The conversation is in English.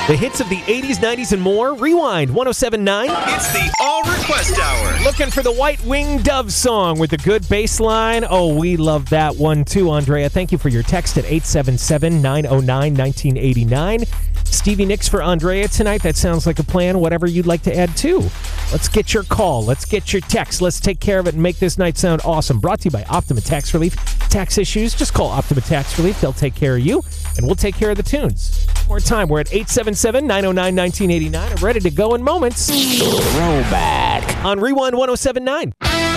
The hits of the 80s, 90s, and more. Rewind 107.9. It's the All Request Hour. Looking for the White Winged Dove song with a good bass line. Oh, we love that one too, Andrea. Thank you for your text at 877-909-1989. Stevie Nicks for Andrea tonight. That sounds like a plan. Whatever you'd like to add too. Let's get your call. Let's get your text. Let's take care of it and make this night sound awesome. Brought to you by Optima Tax Relief. Tax issues, just call Optima Tax Relief. They'll take care of you, and we'll take care of the tunes. One more time, we're at 877-909-1989. I'm ready to go in moments. Throwback on Rewind 107.9.